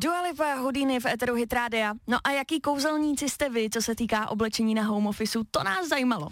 Dua Lipa, Houdini v éteru Hit Rádia. No a jaký kouzelníci jste vy, co se týká oblečení na home officeu, to nás zajímalo.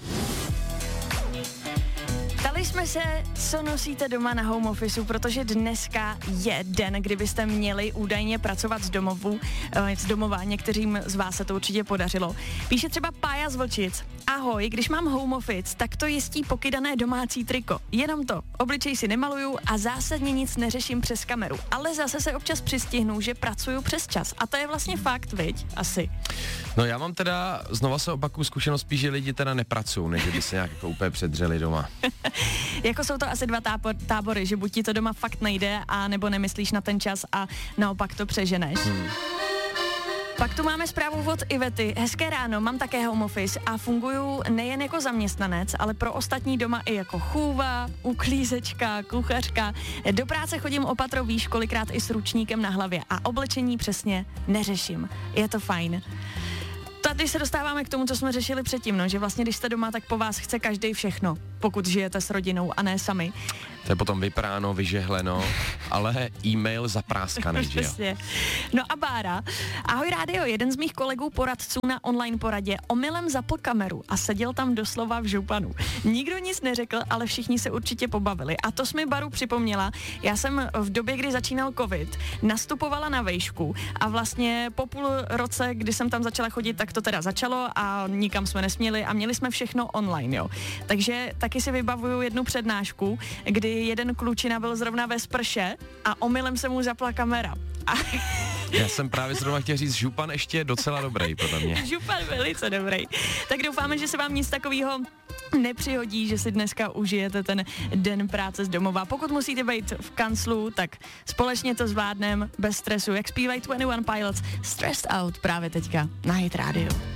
Ptali jsme se, co nosíte doma na home officeu, protože dneska je den, kdybyste měli údajně pracovat z domova. Některým z vás se to určitě podařilo. Píše třeba Pája z Vlčic. Ahoj, když mám home office, tak to jistí pokydané domácí triko. Jenom to, obličej si nemaluju a zásadně nic neřeším přes kameru. Ale zase se občas přistihnu, že pracuju přes čas. A to je vlastně fakt, viď? Asi. No já mám teda, znova se opakuju zkušenost, spíš, že lidi teda nepracují, než by se nějak jako úplně předřeli doma. Jako jsou to asi dva tábory, že buď ti to doma fakt nejde, a nebo nemyslíš na ten čas a naopak to přeženeš. Pak tu máme zprávu od Ivety. Hezké ráno, mám také home office a funguju nejen jako zaměstnanec, ale pro ostatní doma i jako chůva, uklízečka, kuchařka. Do práce chodím opatro, víš, kolikrát i s ručníkem na hlavě a oblečení přesně neřeším. Je to fajn. Tady se dostáváme k tomu, co jsme řešili předtím, no, že vlastně, když jste doma, tak po vás chce každý všechno, pokud žijete s rodinou a ne sami. To je potom vypráno, vyžehleno, ale e-mail zapráskaný, že jo? No a Bára, ahoj rádio, jeden z mých kolegů poradců na online poradě omylem zapl kameru a seděl tam doslova v županu. Nikdo nic neřekl, ale všichni se určitě pobavili. A to jsi mi, Baru, připomněla. Já jsem v době, kdy začínal covid, nastupovala na vejšku a vlastně po půl roce, kdy jsem tam začala chodit, tak to teda začalo a nikam jsme nesměli a měli jsme všechno online, jo. Takže taky si vybavuju jednu přednášku, kdy jeden klučina byl zrovna ve sprše a omylem se mu zapla kamera. Já jsem právě zrovna chtěl říct, župan ještě docela dobrý, podle mě. Župan velice dobrý. Tak doufáme, že se vám nic takového nepřihodí, že si dneska užijete ten den práce z domova. Pokud musíte být v kanclu, tak společně to zvládnem bez stresu. Jak zpívají 21 Pilots, Stressed Out právě teďka na Hit Radio.